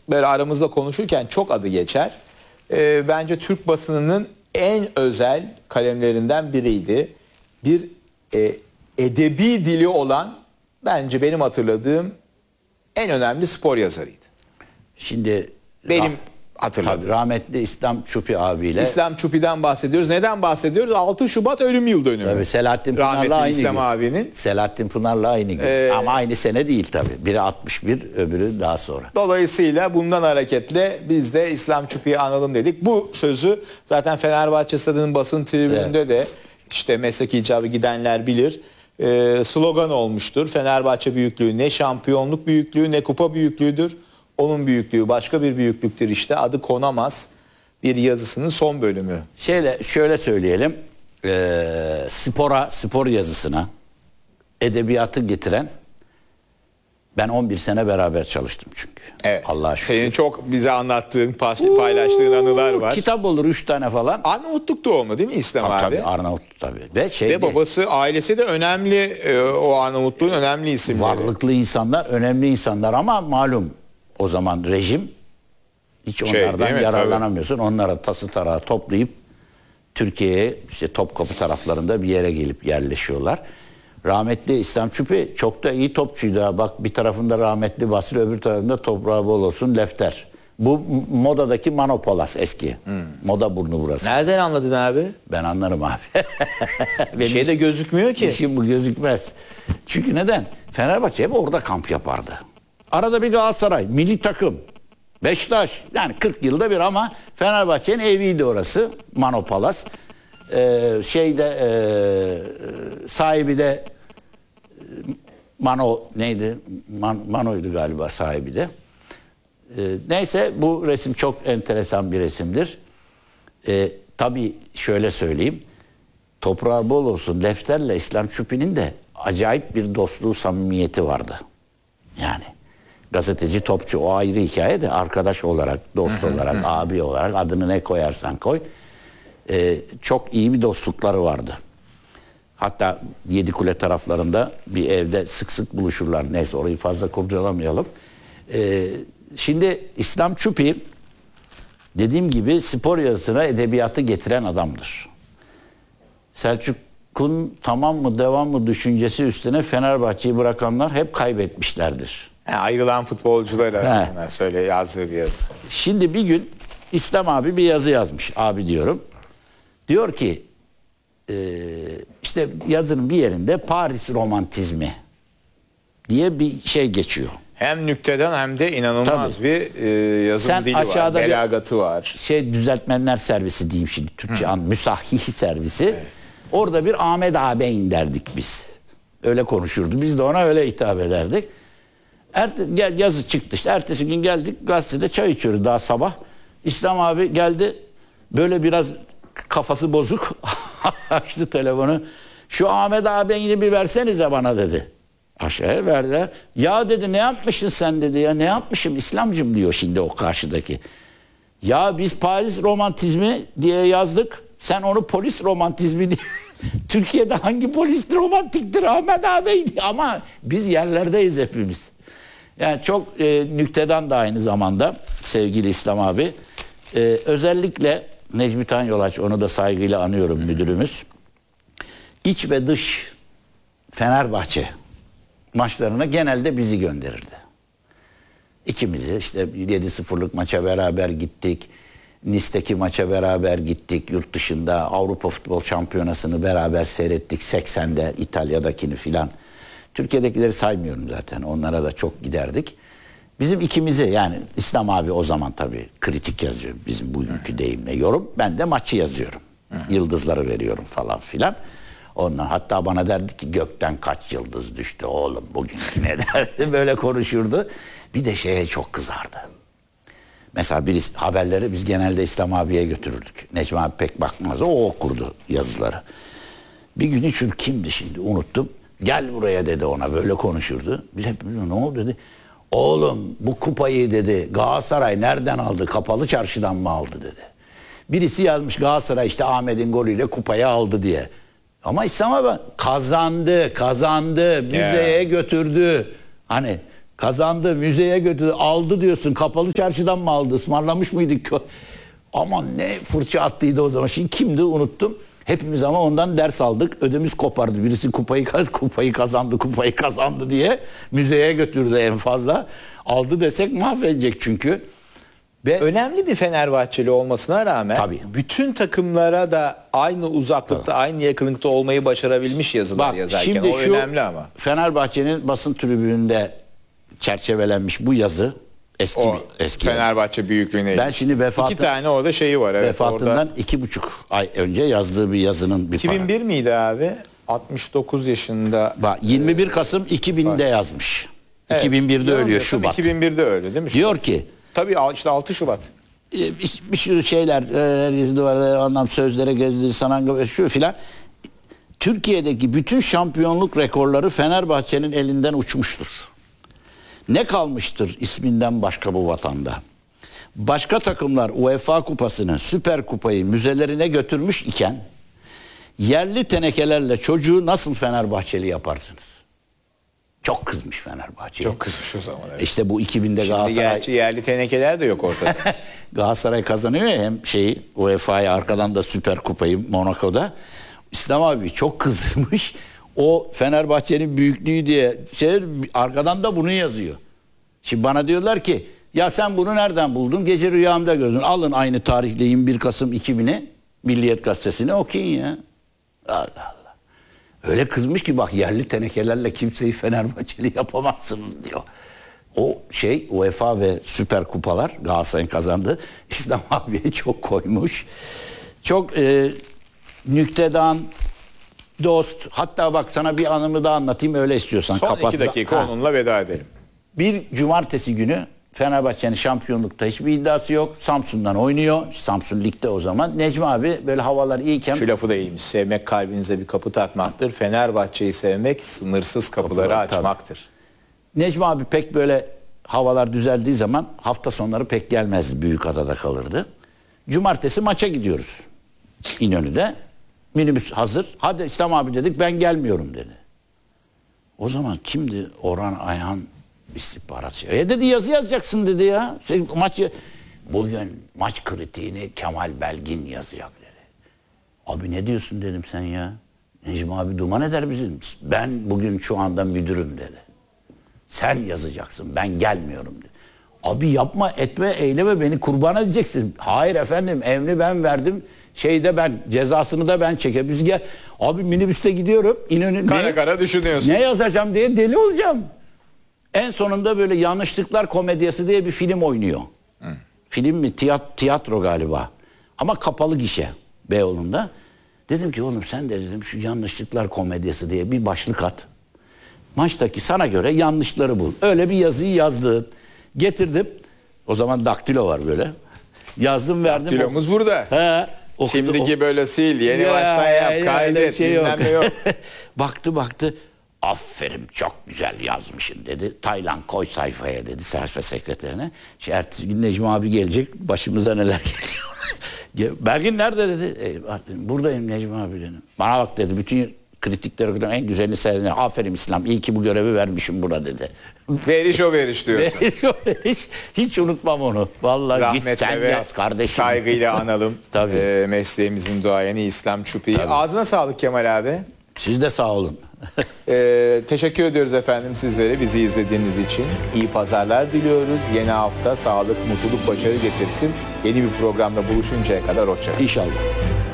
böyle aramızda konuşurken çok adı geçer. Bence Türk basınının en özel kalemlerinden biriydi. Bir edebi dili olan, bence benim hatırladığım en önemli spor yazarıydı. Şimdi benim hatırladığım. Rahmetli İslam Çupi abiyle. İslam Çupi'den bahsediyoruz. Neden bahsediyoruz? 6 Şubat ölüm yıl dönümü. Tabii Selahattin Pınar'la rahmetli aynı İslam gün. abinin. Selahattin Pınar'la aynı gün. Ama aynı sene değil tabii. Biri 61, öbürü daha sonra. Dolayısıyla bundan hareketle biz de İslam Çupi'yi analım dedik. Bu sözü zaten Fenerbahçe Stadı'nın basın tribününde de işte meslek icabı gidenler bilir. Slogan olmuştur. Fenerbahçe büyüklüğü ne şampiyonluk büyüklüğü ne kupa büyüklüğüdür. Onun büyüklüğü başka bir büyüklüktür, işte adı konamaz bir yazısının son bölümü. Şöyle söyleyelim. Spor yazısına edebiyatı getiren, ben 11 sene beraber çalıştım çünkü. Evet. Allah'a şükür. Senin çok bize anlattığın, paylaştığın anılar var. Kitap olur 3 tane falan. Arnavutluk doğumlu değil mi İslam abi? Tabii Arnavutluk tabii. Ve babası, ailesi de önemli, o Arnavutluğun önemli isimleri. Varlıklı insanlar, önemli insanlar ama malum o zaman rejim hiç onlardan yararlanamıyorsun. Tabii. Onlara tası tarağı toplayıp Türkiye'ye, işte Topkapı taraflarında bir yere gelip yerleşiyorlar. Rahmetli İslam Çupi çok da iyi topçuydu. Bak, bir tarafında rahmetli Basri, öbür tarafında toprağı bol olsun Lefter. Bu modadaki Manopolas eski. Moda burnu burası. Nereden anladın abi? Ben anlarım abi. Bir şey de gözükmüyor ki. İşim bu gözükmez. Çünkü neden? Fenerbahçe hep orada kamp yapardı. Arada bir Galatasaray, milli takım, Beşiktaş, yani 40 yılda bir, ama Fenerbahçe'nin eviydi orası, Manopalas. Sahibi de Mano neydi? Mano'ydu galiba sahibi de. Neyse, bu resim çok enteresan bir resimdir. Tabii şöyle söyleyeyim. Toprağı bol olsun Lefter'le İslam Çupi'nin de acayip bir dostluğu, samimiyeti vardı. Yani gazeteci, topçu o ayrı hikaye de, arkadaş olarak, dost olarak, abi olarak, adını ne koyarsan koy. Çok iyi bir dostlukları vardı. Hatta Yedikule taraflarında bir evde sık sık buluşurlar. Neyse, orayı fazla kurcalamayalım. Şimdi İslam Çupi, dediğim gibi, spor yazısına edebiyatı getiren adamdır. Selçuk'un tamam mı devam mı düşüncesi üstüne Fenerbahçe'yi bırakanlar hep kaybetmişlerdir. Ayrılan futbolcular arasında söyle yazdığı bir yazı. Şimdi bir gün İslam abi bir yazı yazmış. Abi diyorum. Diyor ki işte yazının bir yerinde Paris romantizmi diye bir şey geçiyor. Hem nükteden hem de inanılmaz bir yazım dili var. Belagatı var. Düzeltmenler servisi diyeyim şimdi, Türkçe müsahih servisi. Evet. Orada bir Ahmet ağabeyin derdik biz. Öyle konuşurdu. Biz de ona öyle hitap ederdik. Yazı çıktı işte. Ertesi gün geldik, gazetede çay içiyoruz daha sabah. İslam abi geldi, böyle biraz kafası bozuk. Açtı telefonu. Şu Ahmet ağabeyini bir versenize bana dedi. Aşağıya verdiler. Ya dedi, ne yapmışsın sen dedi ya. Ne yapmışım İslamcım diyor şimdi o karşıdaki. Ya biz Paris romantizmi diye yazdık. Sen onu polis romantizmi diye. Türkiye'de hangi polis romantiktir Ahmet ağabey? Ama biz yerlerdeyiz hepimiz. Yani çok nüktedan da aynı zamanda sevgili İslam abi. Özellikle Necmi Tanyolaç, onu da saygıyla anıyorum, müdürümüz. İç ve dış Fenerbahçe maçlarına genelde bizi gönderirdi. İkimizi işte 7-0'lık maça beraber gittik. Nice'deki maça beraber gittik. Yurt dışında Avrupa Futbol Şampiyonası'nı beraber seyrettik. 80'de İtalya'dakini filan. Türkiye'dekileri saymıyorum zaten. Onlara da çok giderdik. Bizim ikimizi, yani İslam abi o zaman tabii kritik yazıyor. Bizim bugünkü deyimle yorum. Ben de maçı yazıyorum. Yıldızları veriyorum falan filan. Ondan hatta bana derdi ki gökten kaç yıldız düştü oğlum bugünkü ne derdi. Böyle konuşurdu. Bir de şeye çok kızardı. Mesela haberleri biz genelde İslam abiye götürürdük. Necmi abi pek bakmaz. O okurdu yazıları. Bir gün için kimdi şimdi unuttum. Gel buraya dedi ona, böyle konuşurdu. Biz hep ne oldu dedi. Oğlum bu kupayı dedi Galatasaray nereden aldı? Kapalı çarşıdan mı aldı dedi. Birisi yazmış Galatasaray işte Ahmet'in golüyle kupayı aldı diye. Ama İslam abi kazandı, müzeye götürdü. Hani Kazandı, müzeye götürdü, aldı diyorsun. Kapalı çarşıdan mı aldı? Ismarlamış mıydık? Aman ne fırça attıydı o zaman. Şimdi kimdi unuttum. Hepimiz ama ondan ders aldık. Ödümüz kopardı. Birisi kupayı kazandı diye müzeye götürdü en fazla. Aldı desek mahvedecek çünkü. Ve önemli bir Fenerbahçeli olmasına rağmen tabii, bütün takımlara da aynı uzaklıkta, aynı yakınlıkta olmayı başarabilmiş yazılar yazarken. Şimdi o önemli ama. Fenerbahçe'nin basın tribününde çerçevelenmiş bu yazı eski. Fenerbahçe büyüklüğüne. Ben şimdi iki tane orada şeyi var. Evet, vefatından orada 2,5 ay önce yazdığı bir yazının bir 2001 miydi abi? 69 yaşında. 21 Kasım 2000'de yazmış. Evet, 2001'de ölüyor Şubat. 2001'de öyle değil mi? Diyor ki tabii işte 6 Şubat. Bir sürü şeyler duvarda anlam sözlere gezdir sanan şu filan. Türkiye'deki bütün şampiyonluk rekorları Fenerbahçe'nin elinden uçmuştur. Ne kalmıştır isminden başka bu vatanda? Başka takımlar UEFA kupasını, Süper Kupayı müzelerine götürmüş iken yerli tenekelerle çocuğu nasıl Fenerbahçeli yaparsınız? Çok kızmış Fenerbahçe'ye. Çok kızmış o zaman. Evet. İşte bu 2000'de Galatasaray... Gerçi yerli tenekeler de yok ortada. Galatasaray kazanıyor ya hem UEFA'ya arkadan da Süper Kupayı Monaco'da. İslam abi çok kızdırmış. O Fenerbahçe'nin büyüklüğü diye arkadan da bunu yazıyor. Şimdi bana diyorlar ki ya sen bunu nereden buldun? Gece rüyamda gördün. Alın aynı tarihli 21 Kasım 2000'i Milliyet Gazetesi'ne okuyun ya. Allah Allah. Öyle kızmış ki bak yerli tenekelerle kimseyi Fenerbahçeli yapamazsınız diyor. O UEFA ve Süper Kupalar Galatasaray'ın kazandığı İslam abiye çok koymuş. Çok nüktedan, dost. Hatta bak sana bir anımı da anlatayım öyle istiyorsan. Son 2 dakika onunla veda edelim. Bir cumartesi günü Fenerbahçe'nin şampiyonlukta hiçbir iddiası yok. Samsun'dan oynuyor. Samsun Lig'de o zaman. Necmi abi böyle havalar iyiyken... Şu lafı da iyiymiş. Sevmek kalbinize bir kapı takmaktır. Fenerbahçe'yi sevmek sınırsız kapıları açmaktır. Tabii. Necmi abi pek böyle havalar düzeldiği zaman hafta sonları pek gelmezdi. Büyükada'da kalırdı. Cumartesi maça gidiyoruz. İnönü'de. Minibüs hazır. Hadi İslam abi dedik ben gelmiyorum dedi. O zaman kimdi? Orhan Ayhan istihbaratçı. Dedi yazı yazacaksın dedi ya. Bugün maç kritiğini Kemal Belgin yazacak dedi. Abi ne diyorsun dedim sen ya. Necmi abi duman eder bizim. Ben bugün şu anda müdürüm dedi. Sen yazacaksın ben gelmiyorum dedi. Abi yapma etme eyleme beni kurban edeceksin. Hayır efendim emri ben verdim. Ben cezasını da ben çekeyim. Biz gel. Abi minibüste gidiyorum. Kara düşünüyorsun. Ne yazacağım diye deli olacağım. En sonunda böyle Yanlışlıklar Komedyası diye bir film oynuyor. Film mi? Tiyatro galiba. Ama kapalı gişe Beyoğlu'nda. Dedim ki oğlum sen de dedim şu Yanlışlıklar Komedyası diye bir başlık at. Maçtaki sana göre yanlışları bul. Öyle bir yazıyı yazdım. Getirdim. O zaman daktilo var böyle. Yazdım verdim. Daktilomuz burada. He. Şimdiki böyle sil, yeni baştan yap, kaydet, bilmem yok. Baktı. Aferin çok güzel yazmışsın dedi. Taylan koy sayfaya dedi sayfa sekreterine. Ertesi gün Necmi abi gelecek başımıza neler geliyor. Belgin nerede dedi. Buradayım Necmi abi dedim. Bana bak dedi bütün kritikleri en güzelini seyrediyor. Aferin İslam iyi ki bu görevi vermişim buna dedi. Veriş o veriş diyorsun. Veriş o veriş. Hiç unutmam onu. Vallahi rahmetle git sen yaz kardeşim. Saygıyla analım. Tabii. Mesleğimizin duayeni İslam Çupi'yi. Ağzına sağlık Kemal abi. Siz de sağ olun. Teşekkür ediyoruz efendim sizlere bizi izlediğiniz için. İyi pazarlar diliyoruz. Yeni hafta sağlık, mutluluk, başarı getirsin. Yeni bir programda buluşuncaya kadar hoşça kalın. İnşallah.